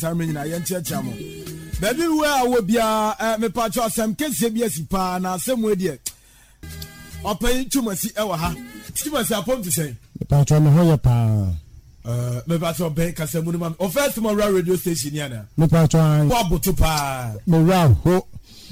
Tamina Yanchamo. Baby, where will be me patch or some case yes, pa, na some way dear. Open to my see our see myself to say. The patch on the Hoya pa. Me patch on Bank as a monument. Or first tomorrow radio station, Yana. Me patch on Bobo to pa. Me round ho.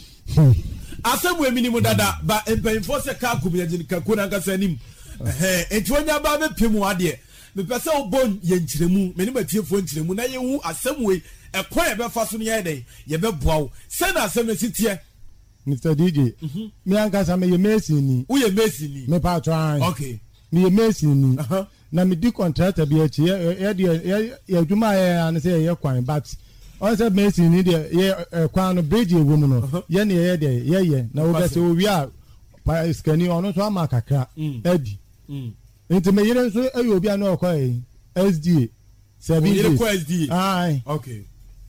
Asemwe minimum dada, but in paying for a car could be a Kakuna Gasanim. It's when you're about Pimu Adia. The person born Yenchemu, many material Chemu, na you are some way a quiet fasten yade, ye be bow. Send us some city. Mr. DJ, me and Casame, you messing. We are messing me part trying. Okay. Me messing. Na me do contract a be a chair, ya do my and say you're quite, but also messing in the crown of bridge woman. Yenny, yeah. Now that's who we are. By scanning on to a macaca, Eddie. Into me, you will be an okay. SDA 7 years. Aye, okay.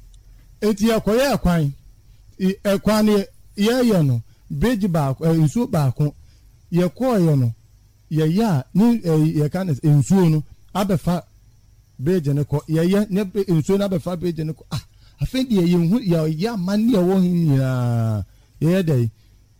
8 year quiet quine. A quine, yeah, no. Bridge back, in soup back. Ye coy, ya, no, can in soon. Abefa bridge and a co, yeah, never in soon abefa bridge and a co. I think ya money a woman, yeah, day.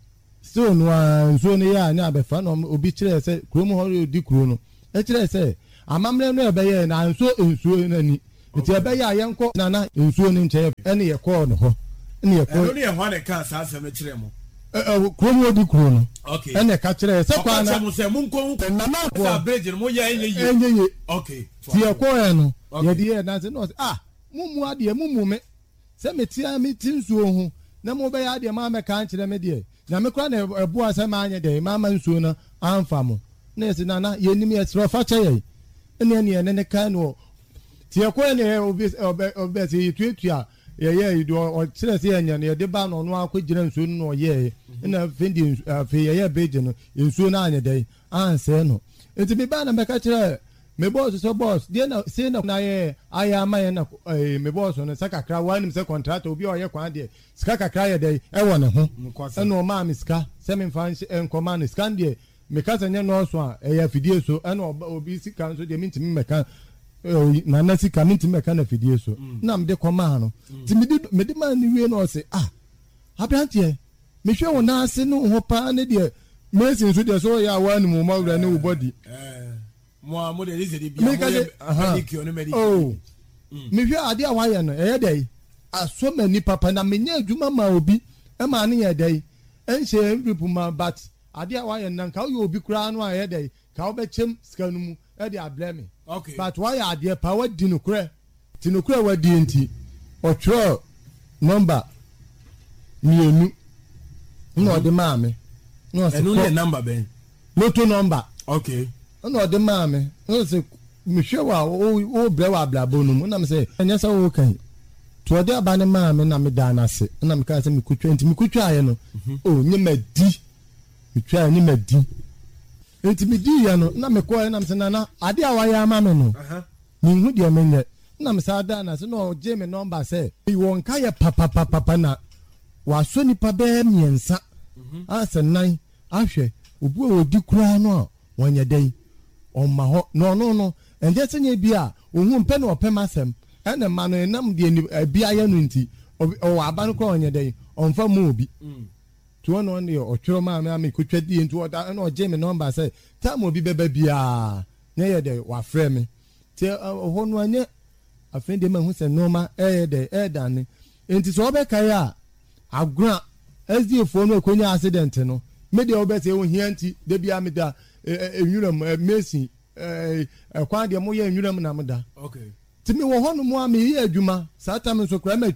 So no so near na be fa no obi kire se kromo ho di krono e kire se amamre no ebe ye na nso ensuo nani nti ebe ye ayenko na ensuo ni nche ene ye call no ho ene ye call no ye ho na ka sa asem kire mo kromo di krono okay ene ka kire se kwa na mo se mo nko na na sa bridge mo ye enye okay ti ye call no ye di ye na se no mumu ade mumu me se metia me tinsuo ho na mo be ya ade ma me ka kire me de na me kwa na ebu asema anya de mama nsuo na amfa mo na esi na yenim ye sro fa che ye ne kan no tie kwa ne obi se tuatua ye do o kire se anya ne de ba no no akwagira nsuo no ye na fendi fe ye beje no nsuo na anya de anse no enti me ba na me ka kire me boss so boss de na se na ye aya ma ye na me boss no saka kra wanim se contract obi o ye kwa de sika kakra ye de e wo ne ho eno ma me sika se me fan enkoma no sika de me ka sanya no so a e ya fidie so eno obi sika so de minti me ka na sika minti me ka na fidie so na me de koma no ti me de man ni we no se abiantie me hwe wo na ase no ho pa ne de me sin so de so ya wa ni mo ma wura ne wo body mo de is de bia oh me hwe ade a wa ye no e dey aso mani papa na menya adwuma ma obi e ma ne ye dey enche group ma but ade a wa ye nan ka yo obi kura no a ye dey ka wo be chem sika no mu e dey ablame okay but why ade pa wa di no kura ti no kura wa di enti o tro number mienu no de ma me no se no the number ben loto number okay no de ma me no se mi hwe wa o bre wa blabo no mu na me se enya sa wo kan to de abane ma me na me da na se na me ka se mi kutwa enti mi kutwa aye no o nye madi mi twa nye madi enti mi di ya no na me ko na me se na ade a wa ya ma me no mi hu de me nye na me sa da na se no je me number se i won ka ye papa na wa so nipa be miensa ase nan ahwe obu o di kura no wonye dai omma ho no enje senye bi a ohun mpe na opem asem ene ma no enam de bia ya no nti o aban ko onye dai onfa mu obi to no ne o twero ma me kotwa di nti o da na o je me number say time obi beba bia ne ye de wa frɛ me ti ho no anye afende ma hu se no ma de dane enti so obe kai a agura SDF no ekonya accident no me de obe se o hianti de bia me da enwuram Messi kwan de mo ye enwuram na me da okay timi wo hono mo am ye adwuma sata me so kra me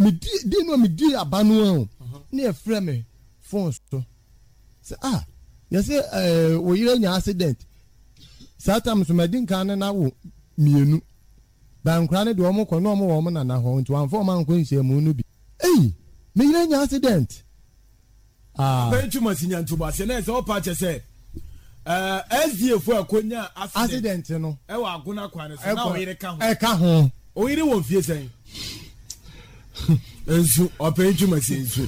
di abanu ne e frɛ me phone so say you say wo yire nya accident sata me so me din kan na wo mienu ban kra ne de omo kɔ no omo wo na na ho nti wan fo man ko nhye mu no bi me yire nya accident bentu masinya ntuba se na se o pa che se SDF akonya accident no e wa aguna kwane so na o yire ka ho o yire wo fie sen ensu o bentu masinsu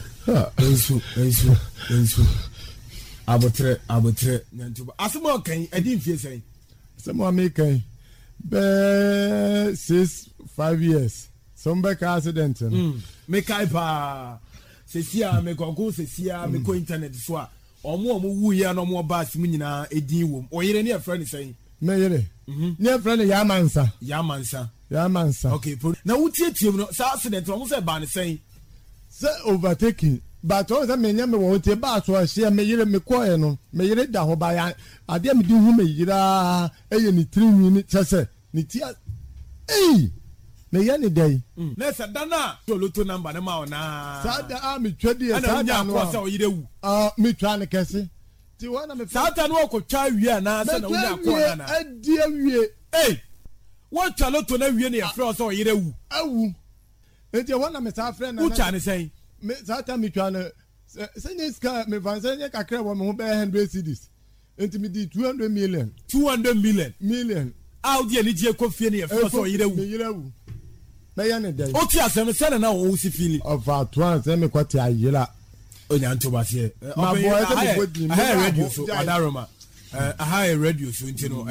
ensu abotre nyantuba asemo kan edi fie sen asemo american be 5 years Somebody accident. Make I pa. Sesia me konko sesia me ko internet so a omo wu ya no mo ba sim nyina edin wom. Oyire ne friend say. Me yere. Ne friend Yamansa. Yamansa. Okay. Na wutie no sa accident omo say ba ne say. Say overtaking. But all that me nyame wo tie ba so a share me yere me koe no. Me yere da ho ba ya. Ade me di hu me yira eye ni trinwi ni chese. Ni tia. Me yani day. Na sa dana to loto number na ma ona. Sa da me twedi e sa da no. Sa oyire wu. Me twa ne kese. Ti wana me sa ta no ko twa wi na sa na unya ko na. Adi awie. What twa loto na wi na ya frɛ so oyire wu. Awu. Enti wana me sa frɛ na. Ku twa ne sɛn. Me sa ta me twa na sɛnyɛ ska me van sɛnyɛ kakra wɔ me ho bɛ 100 cedis. Enti me di 200 million. 200 million. Out there ni je ko fie ne ya frɛ so oyire wu. Me yire wu. Meyane dey. O ti asem se na wo si feel. Of at once me kwati ayira. Onya nto ba se. Ma boy se me body. I radio so Wadaroma. I radio so ntino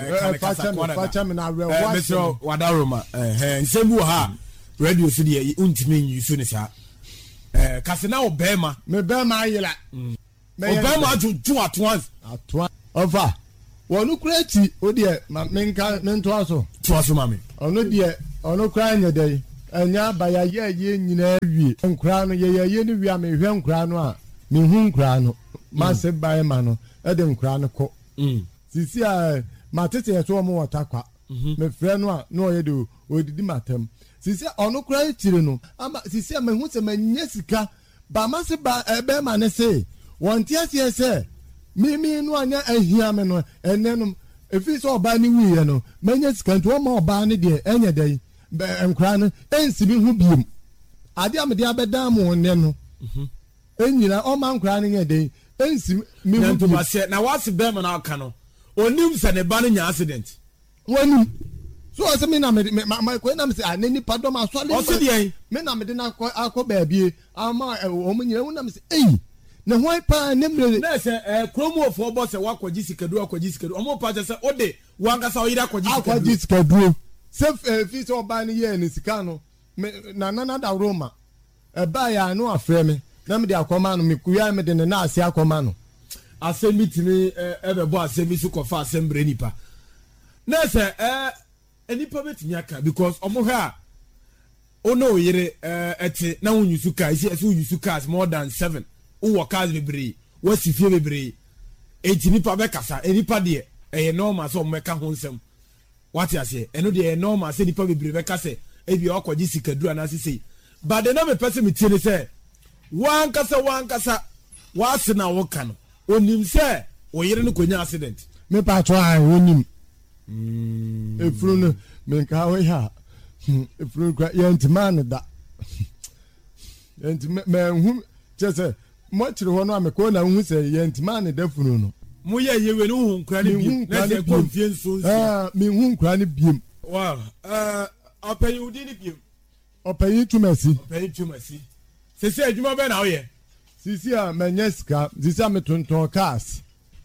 facha me na we watch. Mr. Wadaroma. Nsembu ha radio so de untimi yusu ne sa. Kase na obema. Me bema ayira. Obema aju at once. At once. Over. Wonu kreti o de ma menka mento aso. To aso mame. Ono de ono kra nya dey. Anya baya ye nyina wie. Nkra no ye ni wi me hwe nkra no a me hu nkra no. Ma se bae ma no. E de nkra no ko. Sisi a matete ye so mo watakwa. Me frɛ no a no ye do odidi matam. Sisi ono kra tire no. Ama sisi a me hu se manya sika. Ba ma se ba ebe ma ne se. Wonti ase se. Me no anya ahia me no enenum efi so oba ni wi no manya sika nto ma oba ne de enya dai nkra no ensi bi hu biem ade am de abeda mo ne no enyina o ma nkra no nya dai ensi mi hu nto ba se na wase be ma na aka no onim se ne ba no nya accident wonim so ase me na me ko na me se anani padom asole o se de me na me de na akọ ba bie ama o mo nyina na me se na hwan pa ne mre na se kromofo bo se wakwaji sikadu omo pa se ode wankasa oyira akwaji sikadu se fi so ba ne ye ne sika no na da Roma ba ya no afre me na me de akoma no me kuya me de na ase akoma no asemi tini ebe bo asemi su kofa asembre nipa na se enipa betimi aka because omo ha ono oyire ete na unyusu ka isi unyusu cars more than 7 uwo cars bebre wasi fie bebre enti nipa be kasa enipa de normal so mmeka ho nsem wati ase eno de normal se nipa bebre be kasa ebi okwaji sikadura na sisi but na me person me tie se wankasa wase na wo ka no onim se oyire no konya accident me pa to ai onim efuru no me ka we ha efuru kwa yentima da yentima me hu chese mo tire ho no ameko na hu se yentima da furu no mo ye yewe no hu nkra ne bi na se konfie so me hu nkra ne biem wow open you did biem open tumasi se adwuma be na wo ye sisi a manyeska sisi a metonton cars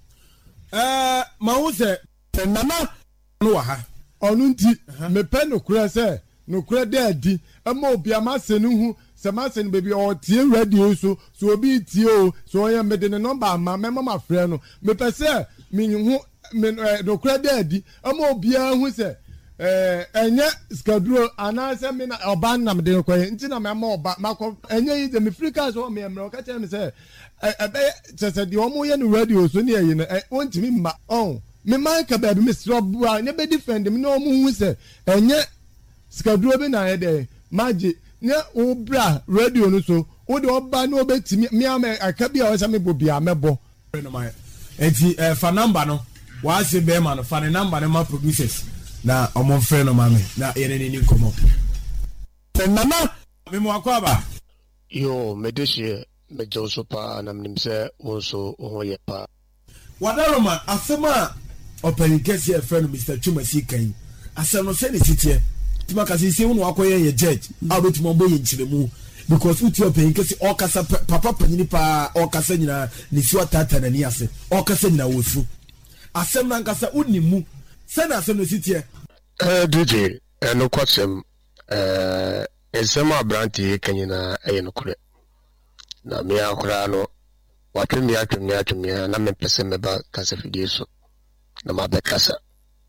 ma hu se nana no wa ha onu nti me pe no kura se no kura de adi ama obi ama se no hu se ma se no baby o tie radio so obi tie o so oya me de ne number ama me mama frɛ no me pe se me hu me no kura de adi ama obi a hu se enye skaduro anase me na oba nam de ko nti na me ma oba makọ enye yi de me frika so me emre o ka tell me say ebe chese de omo ye no radio so ne yi no wontimi mma me man ka ba bi me srobu a ne be defend me no omo hu se enye skaduro be na ye de maji ne obra radio no so wo de oba no obetimi me am aka bia o se me bobia mebo enti fa number no wa se be ma no fa ne number ne ma producers na omo frɛ no mame na yene ni komo nana me mo akwaba yo medeshie me joso pa na mnimse wonso ho ye pa Wadaroma asema operikesi e frɛ no Mr. Chumasi kan asem no se ne sitie tima kasi se wonu akoye ye judge abetimo mbo ye nchiremu because uti operikesi okasa papa panyini pa okasa nyina ne si otata na ni ase okasa nyina wosu asem na nkasa unimu se na asem no sitie DJ no kwatsem ensema abranti kanyina no kure na me akura no watwemi na me pese me ba kasa fidie so na ma be kasa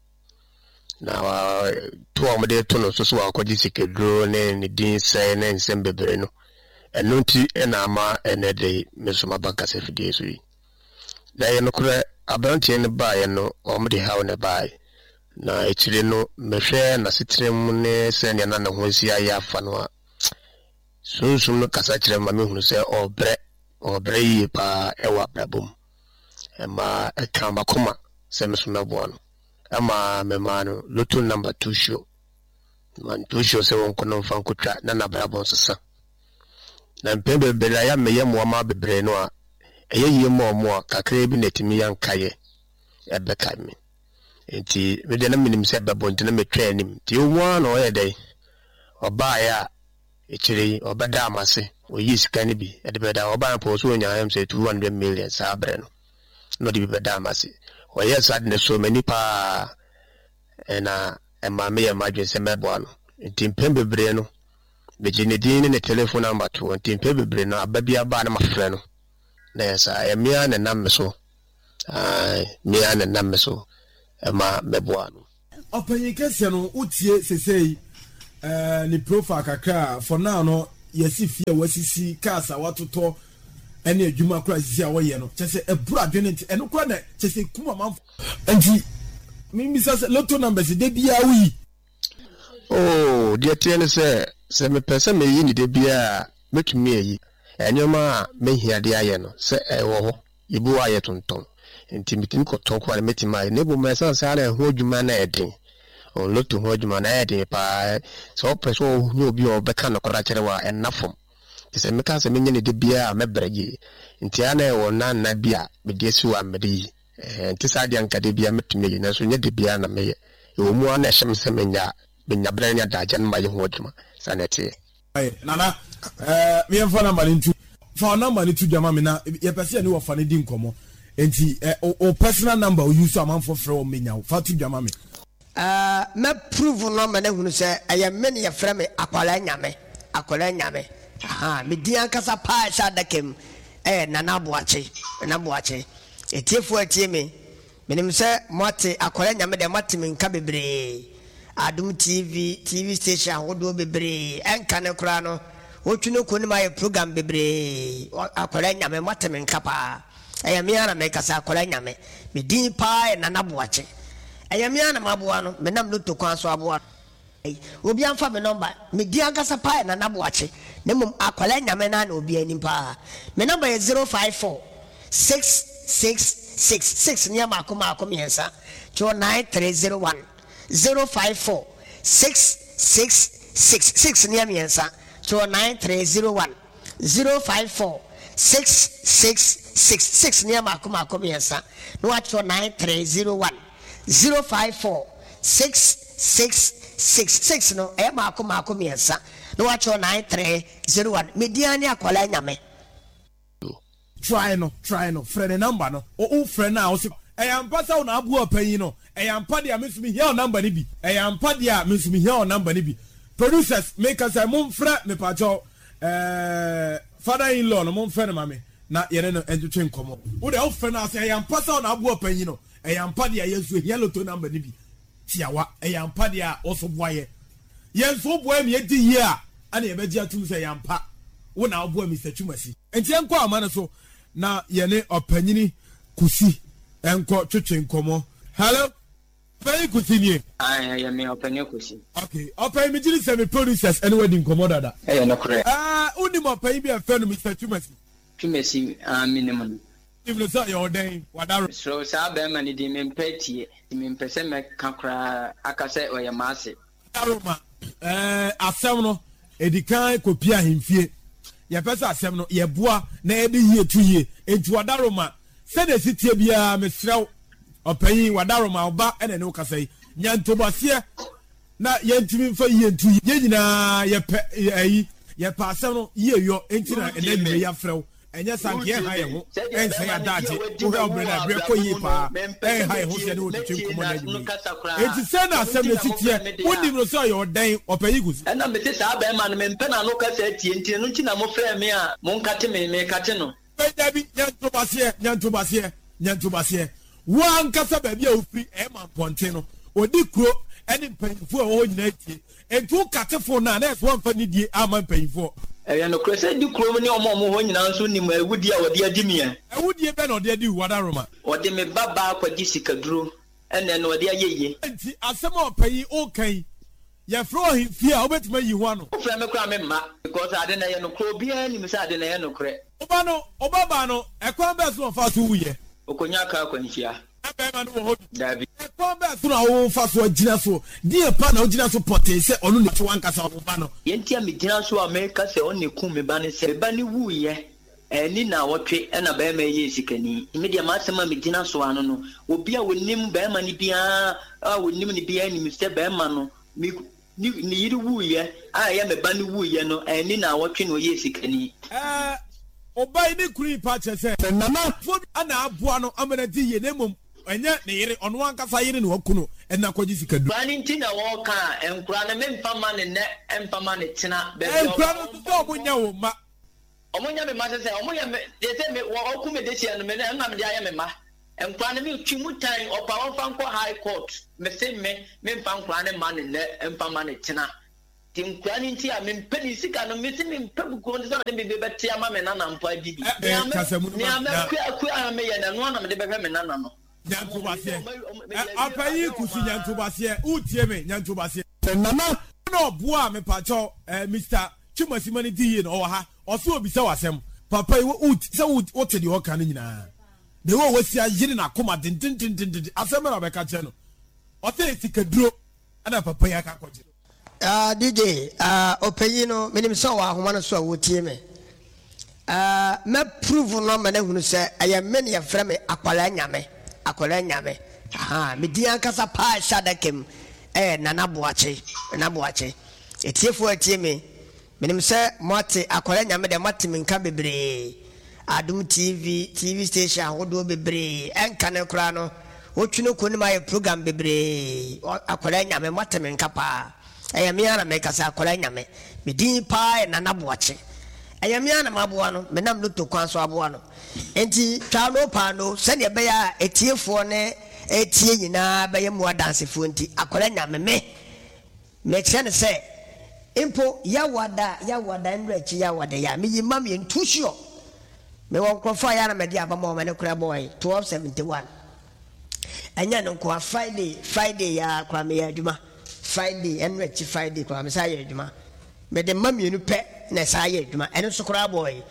na to amde to no so akodi sikedro ne din sai na nsem bebre no eno nti na ama enede me so ma ba kasa fidie so yi na ye no kure abranti ne ba ye no omde hawo ne ba na etire no mehwe na sitrem ne se ne na ho sia ya afa no sunsun no kasa kire ma me hunu se obre yi pa ewa brabum ema ekamba koma se me so mebo no ema me ma no lotu number 2 show man 2 show se won kono fan kutwa na brabum sesa na mpembe bela ya meye mo ma bebre no a eyeyi mo kakra bi netimi yankaye ebeka mi enti me de na minim se bebo enti na metwa anim ti owa no ye dai oba ya echiri obeda amase oyi sika ni bi e de beda oba po so nya am say 200 million sa bre no de beda amase o yes ad ne so many pa na ema me ya madwe se mebo no enti mpembe bre no be jinedin ne telephone number 2 enti mpembe bre no ababia ba na mafre no na yesa ya mia na nam so mia na nam so ema mebo no opanyi kese no utie sesei ni profile kakra for now no yesi fie wasisi kasa watoto ene adwuma kura sisi awoye no chese ebura adwene nti eno kura na chese kuma manfo anti mimi sasa lotto numbers de bia wi oh dia tiene se me pesa me yi ni de bia metumi yi enyoma me hia de aye no se ewo ho ibu aye tonton nti mitim ko tonko na metima ne bu me sasa ala ho adwuma na edin o lotto ho adwuma na edin pa so peso no bi obeka no kora kire wa enafom se me ka se me nyene de bia mebrege nti ana e wona na bia me de si wa mede nti sa de anka de bia metumi na so nye de bia na me e wo mu ana ehyem se menya branya da jan ma ye ho adwuma sanete nana me enfo number ni tu for number ni tu jama me na ye pese ni wo fa ni di nkomo enti o personal number o use am for frɛ o menya wo fa tu jama me me prove no me na hunu se aye me ne ye frɛ me akwala nyame me di ankasa pa sha dakem nana boache etiefo atie me menim se mote akwala nyame de mote me nka bebre Adum TV station hodo bebre enka ne kura no wotwene ko ni my program bebre akwala nyame mote me nka pa me ana me kasa akwala nyame me din pa nana boache me ana maboa no me nam loto kwan so aboa obi amfa me number me di ankasa pa nana boache ne mum akwala nyame na obi anim pa me number is 054 666 ne makoma yensa 9301 054 666 near me answer to 9301 054 666 near Makuma Comienza no at 9301 054 666 no Makuma Comienza no at 9301 Mediania Colanyame. Try no friend number no o friend now pasa una abu opanyi no eyampa dia mesumi hia o number ni bi eyampa dia mesumi hia o number ni bi producers make us momfra me pacho father in law no momfra na mame na yene no enjutwe nkomo wo de o friend na say eyampa sa una abu opanyi no eyampa dia yesu hia loto number ni bi tiawa eyampa dia oso boaye yenso boa me edi yi a ana ebeji atum say eyampa wo na obo mi satwumasi enti enko amana so na yene opanyini kusi enko twetwe nkomo hello pay kusinie ya me openye kusi okay open me jiri se me producers anyway din nkomo dada no correct uni mo pay bi afa no Mr. Tumasi minimum even so your day wadaro so sa be man di me mpatie me mpese me kakra akase oye maase aroma asem no edikan kopia hemfie ye pese asem no ye boa na edi yie tuye enti wadaroma se de sitie bia mesrew opanyi wadaroma oba ene ne ukasai nyantobase na yentimi mfa yie tuye ye nyina ye pe ayi ye pa asem no ye yo enti na ene ni ya frew enya sanke ha ye ho ense ya daje wo ha obere na bre ko yi pa ha ye ho se ne otutu nkomo na yimi enti se na asem na titie woni no so yo dan opayi gusi na me se sa ba ma no me mpe na no ka se tie enti no nti na mo frɛ me a mo nkate me kate no Dabi nyantobasie wa nkasa ba bia ofri e ma ponte no odi kuro ene mpanyifo a wo nyina tie entu katefo na na so mfa ni die ama mpanyifo no krese di kuro ni omo ho nyina nso ni ma ewudi a wode adi mia ewudi be na ode adi wada roma wode me baba kwagi sikaduro ene no wode ayeye enti asem opayi okan ya fro himfie a obetima yi ho ano ofra me kura me ma because ade na ye no kuro bia ni me sa ade na ye no kure obaba no ekwan be so fa so wuye okonya ka kwanhia ebe ma no ho dabi ekwan be so na wo fa so agina so die pa na ogina so pote se onu ne twa nkasa obaba no yentia me gina so America se on ne kum me ba ne se ba ne wuye ni na wotwe na ba ma ye sikani media ma asema me gina so ano no obi a wonim ba ma ni bia a wonim ni bia ni se ba ma no ni yiri wuye a ya me ba ne wuye no ni na wotwe no ye sikani obai ni kuri pa chese nana fo ana aboa no amanadi ye nemom enya ne yire ono ankasa yire ne wakuno na kwaji sikadu bani ntina wo ka enkura na memfa ma ne emfa ma ne tena be enkura no so omunya wo ma omunya me ma se omunya me de se me wo ku me de sia no me na me de aye me ma enkura na me twimutan opa won fa nko high court me se me memfa nkura ne ma ne emfa ma ne tena tinkwani nti a mempeni sika no mesi mempebu ko nza de bebe betia ma me nana mpa didi ni amekua ame ye na no na me de bebe me nana no nyantobasie apayi kusi nyantobasie utie me nyantobasie nana no boa me pacho Mr. Chimasimani diye no ha oso obisa wasem papa se wote di hoka ne nyina de wo wasi ayire na koma din asem na be ka che no ote sikaduro ana papa ya ka koje DJ opeyino minim so wa homa no so a wotie me me prove no ma na hunu se aye me ne yefra me akwala nyame me di ankasa pa shadakem nana boache etiefo atie me minim se mote akwala nyame de mote minka bebre adum TV station hodo bebre enka ne kura no wotwino ko ni ma program bebre akwala nyame mote minka pa ayamia me kasa akola nyame me din pa na naboache ayamia na maboa no me nam luto kwan so aboa no enti twa no pa no se ne be ya etiefo ne etie nyina be ye mo dansefo enti akola nyame me kyene se impo ya wada nrechi ya wada ya me yimam ye ntuhio me won krofa ya na me dia abama me ne kura boy 1271 anya no kwa Friday ya kwa me ya duma Friday and Rich Friday kwa Messiah Juma. Made the mummy you pet Nesaya Juma and Sokra boy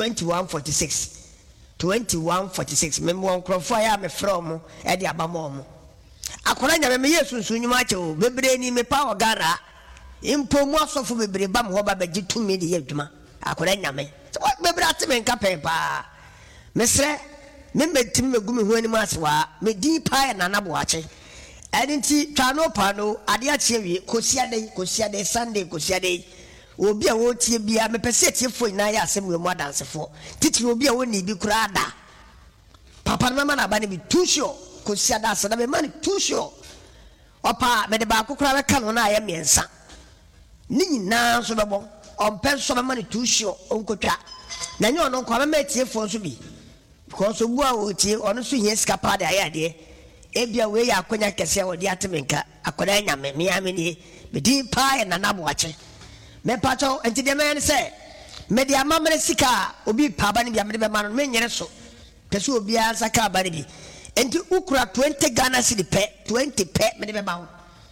2146. Member one crop fire me from Eddie Abamom. Akolanya me yesu sunyu macho bebre ni me power gara impo mo asofo bebre bam ho ba beji 2 million Juma. Akolanya me. So what bebre atime nka pepa. Mesre me metim me gumi ho ani maswa me din pa na naboache. Adinti twano pano ade achewie kosiade Sunday kosiade obi a wotie bia me pese tiefo ina ya asem we mu adansefo titi obi a woni bi kura da papa na mama na ba ne bi tusho kosiada asada be mani tusho opa me de ba kokura be kano na ya miensa ni nyina so bebo ompe so be mani tusho onkotwa na nyo no kwa me tiefo so bi because obu a wotie ono so hia skapa da ya de ebia we ya akonya kese wodi atemenka akoda nyame miame ni bedi pa na naboache me pacho enti de men se me dia mamre sika obi pa ba ne bia me be ma no me nyere so pese obi ansa ka ba ne bi enti ukura 20 Ghana cedi pe 20 pe me de be ba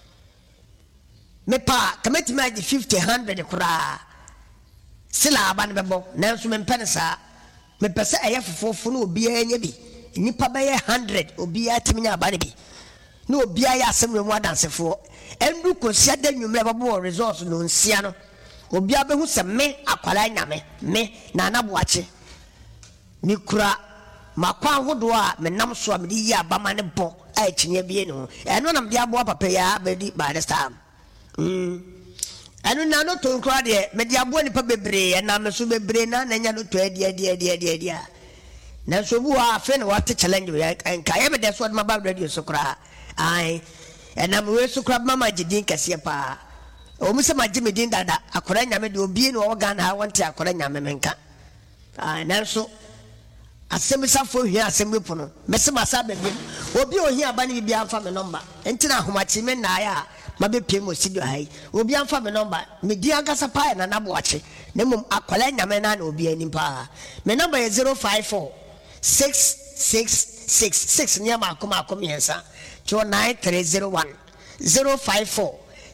me pa kameti ma 50 100 kura sila ba ne be bo na so me pensa me pese eye fofofo no obi anya bi nipa be 100 obi atiminya ba ne bi no obi aya asem we mu adansefo endu kosia da nwumre babo resource no nsia no obi abehu se me akwala nyame me na naboache ni kura makwa hodo a menam so a me di abama ne bo a chinya bie no eno na me di abo papa ya be di by this time anu na no to nkra de me dia bo ni pa bebre na me so bebre na nya no to dia na so bu a fe na what challenge we enka ye me de so ma ba radio so kra ai na me we so kra mama gidin kase pa o mu se ma gi me din dada akora nya me de obi no o ga na want akora nya me menka ai na so asem safo hia asem bepo no me se ma sa bebe obi o hia ba ni bia fa me number entina ahomachi me na ya ma be pie mo studio hai obi an fa me number me di agasa pa na na boache na mum akwala nya me na obi ani pa me number is 054 6666 nya ma akoma yensa 9301 054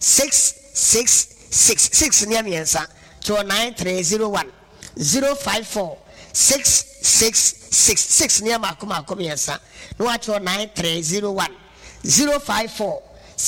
6666 nya yensa 9301 054 6666 nya ma akoma yensa no a 9301 054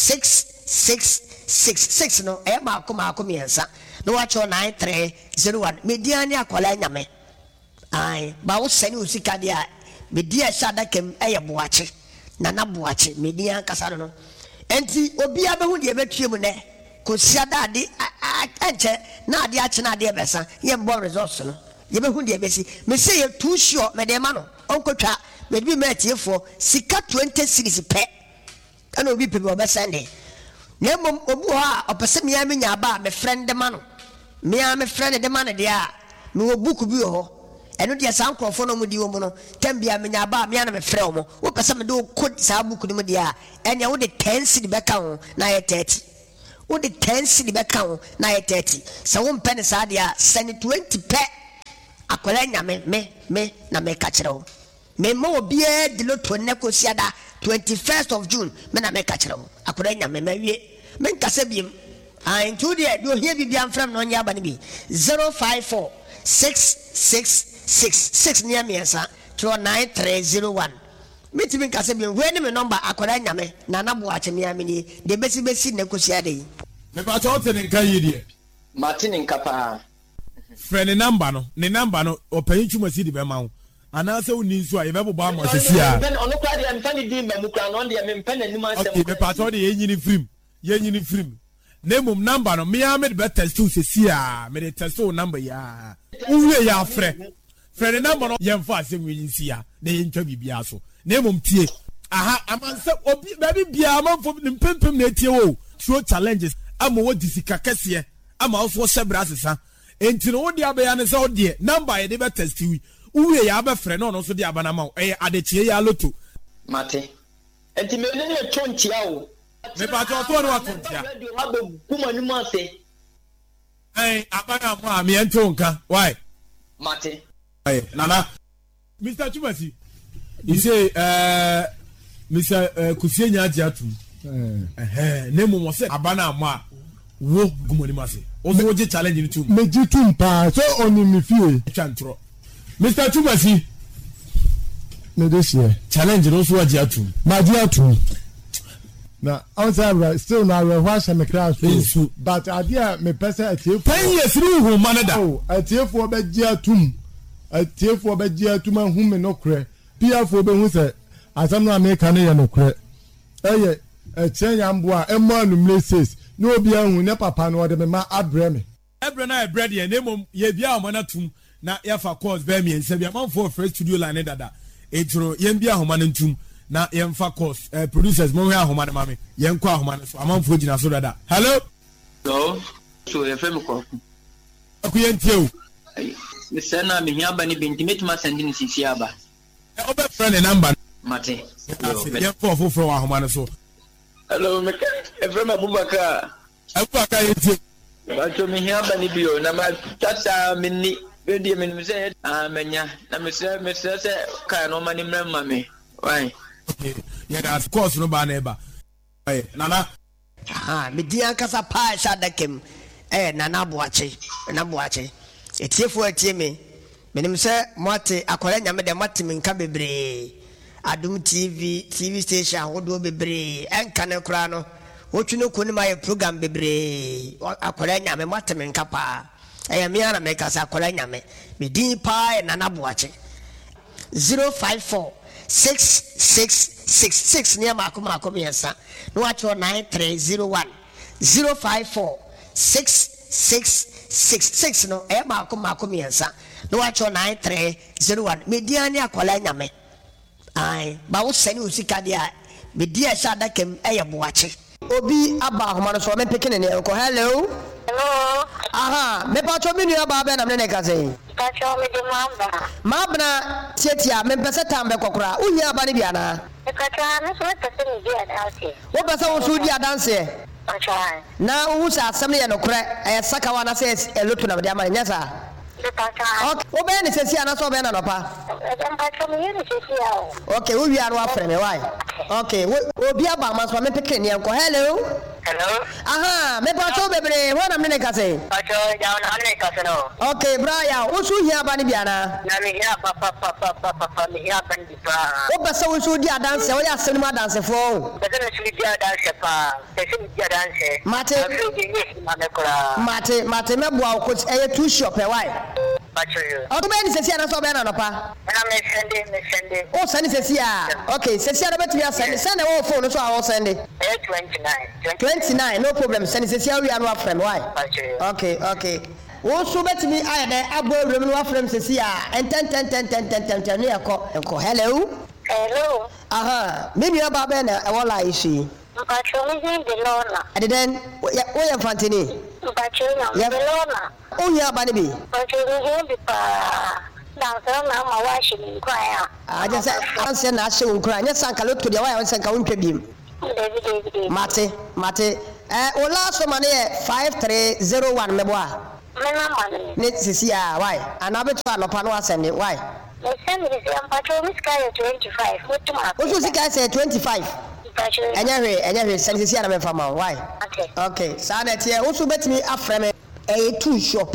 6666 no e ma akoma yensa no a 9301 mediani akwala nyame ai ba wo sani usika dia media shada kem eye boache na boache media kasa no enti obi abehu de betue mu ne ko siada ade anche na ade ache na ade besa ye mbo results no ye behu de besi me say ye too sure me de ma no onkotwa me bi me tiefo sika 20 series pe ana obi pe bi obesande na mom obu ha opese me ya me nya ba me friend de ma no me ya me friend de ma no de a me wo book bi ho eno dia san krofo no mudi wo mu no tambia menya ba me ana me frɛ wo wo pɛ sɛ me do code sa book no mu dia enya wo de 10 cedi bɛka ho na yɛ 30 wo de 10 cedi bɛka ho na yɛ 30 sɛ wo mpɛ ne sa dia sɛne 20 pɛ akwala nyame me na me ka kyerɛ wo me ma obi e de loto ne ko siada 21st of June me na me ka kyerɛ wo akwala nyame ma wie me nkasa biem into dia do here bibia mfram no nya ba ne bi 054 6666 near me answer to 9301. Meeting me Casabian, when me number Aquara Yame, Nana Boache near me, the best negotiate. Me ba chote ne kan yedie. Martin in Kapa. Friend number no, ne number no open chuma si di be ma wo. Ana se woni nso a ye be boba ma sisi a. Ono kwa dia mfani di mamu kwa no dia me mpene nim asem. Okay, me pa chote ye nyini film. Nemum number no me a me be test to sisi a, me de test number ya. Uwe ya frɛ number no yemfa asem winsi a na yentwa bibia so nemum tie aha amanse obi baby bia amanfo mpempem na etie wo show challenges ama wo disika kese ama wo sebra sesa enti no wo dia be ya ne se wo de number ye de be test wi uwe ya be frɛ no no so de abana ma e adechie ya loto mate enti me ne chonchia wo me ba to no atontia kuma ni ma se abana mo a me ento nka why mate Nana Mr. Chumasi you say Mr. Kusienya Ajiatu name mo say abana ama wo gumoni mase o so je challenge ni tu meji tum pa so oni mi fie chantro Mr. Chumasi me dey share challenge no so Ajiatu na answer still na we wash me class but idea me person atie 10 years ru hu manada atiefo be Ajiatum atiefo be Ajiatum hu me no kre piafo be hu se asam no America no ye no kre eye echenya mbo a emo anumle says no obi ahu ne papa no de me ma abre me ebre na bread ye nemom ye bia o manatum na ye fa course be me ense bia man for first studio line dada etro ye bia ho manantum na yemfa course producers mo hwe ahoma na mame yenko ahoma na so amanfo gina so dada hello so ye fem ko akuyentie o me se na me hia ba ni binti metuma send ni sisi aba o be friend number mate yenko foforo ahoma na so hello me Efrem Abubakar yentie ba me hia ba ni bio na ma tata minni be die me se amenya na me se ka no mani mrema me why okay yeah that of course no ba na eba nana me dia kasa pa shada kem nana boache etiefo etie me menim se moate akwara nyame de mate menka bebre adum tv station hodo bebre enka ne kura no wotwene ko ni ma program bebre akwara nyame mate menka pa me ana me kasa akwara nyame me din pa nana boache 054 6666 near Makum yensa no at 9301 054 666 no e maako miensa no wa cho 9301 media ni akwala nyame ai ba wo sani usika dia media sha da kem eye boache obi aba ahoma no so me pekene ne ko hello aha me pa cho minu aba be na me ne ka sei pa cho me de mabna tietia me pese tambe kokora uhi aba ne bia na e ka cha me so pese ni dia danse wo pese wo so dia danse na wo sa asem ne no kore e saka wana se eloto na de ama nya sa okay be ni sesi ana so be na no pa okay wo wi aro afre me why okay obi aba ma so me peke ni enko hello aha me pa to bebre ho na me ne ka se pa to ya na ne ka se no okay braya wo su hia ba ni bia na mi hia pa mi hia ban di pa wo ba se wo su di adanse wo ya se ni ma danse fo be se ni di adanse pa be se ni di adanse mate me bua ko e two shop e why o to be ni sesi ana so be na no pa na me sende o send sesi a okay sesi ana betimi a send wo phone so a wo send 29 no problem send sesi a we are no afrem why okay wo so betimi a de abo awrem no afrem sesi a enten no yako hello aha me nua ba be na e wo la ishi mpacho mi de lona adeden wo ye fantini mpacho na de lona o hia ba ne bi mpacho mi de pa na so na ma wa shi ni kwa ya aje se anse na she nkura nya sanka loto de wa ya sanka wontwa biem mate o la so mane 5301 mebo a me na mane ne sisi a why anabeto anopa no asende why me send me se mpacho mi sky 25 mutuma o so sika se 25 enye sisi ana me fama why okay sa na tie o so betimi afreme two shop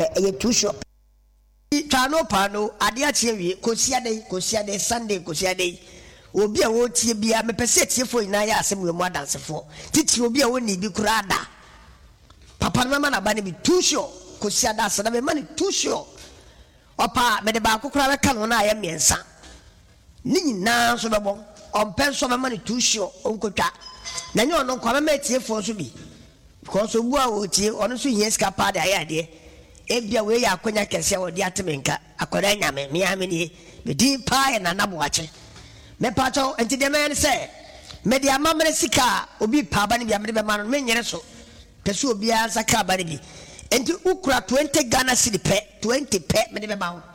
Tano pano ade atie wie kosiade Sunday kosiade obi a wo tie bia me pese tie fo ina ya asem we mu adansefo titi obi a woni bi kura ada papa mama na ba ne bi two shop kosiada asana me mani two shop opa me de ba kokura be kan na ya miensa ni nyina so bebo ompen so me mani two shop onkotwa na nye ono kwa me tie fo so bi because obu a wo tie ono so hie ska pa de ayade ebia we ya akonya kese wo di atemenka akoda nyame miame ni me din pa ya na naboache me pa cho enti de men se me di amamre sika obi pa ba ne bia me be ma no me nyere so pese obi a saka ba ne bi enti ukura 20 Ghana cedi pe 20 pe me de be ba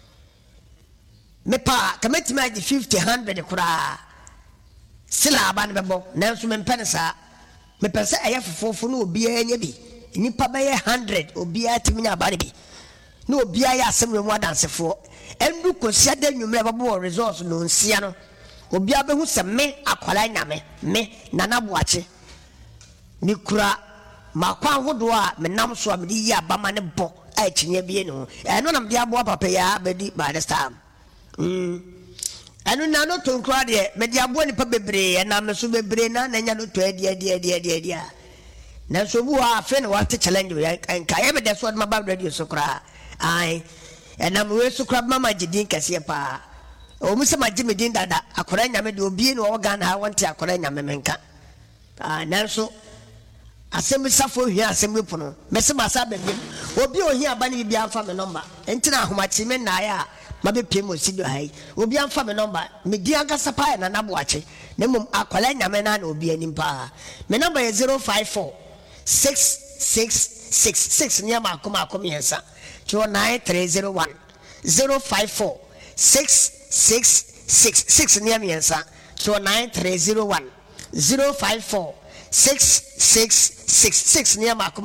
me pa kameti ma di 50 100 kura sila ba ne be bo na so me pensa me pese eye fofofo no obi anya bi nipa be 100 obi atiminya ba ne bi no obi ya asem we mu adansefo endu kosia da nwumre babo resource no nsia no obi abehu se me akwala nyame me nana boache ni kura makwa hodo a menam so a me di ya ba ma ne bo a chinya bie no eno nam dia bo papa ya bedi by this time eno na no to nkura de me dia bo nipa bebre na me so bebre na nya no to dia na so bu a fe no what challenge nka ye be de so ma ba radio so kura ai enam we so kura mama jidin kase pa o musa ma jimi din dada akora nyame de obi no o Ghana ha wonte akora nyame menka na so asem safo hia asem pono mese masa ba biem obi o hia ba ne bia afa me number entina ahomachi me na ya ma be piem o sido hai obi afa me number me di aga sapa na naboache na mum akora nyame na obi anim pa me number is 054 666 nyama akoma yensa 9301 054 666 nyama yensa 9301 054 666 nyama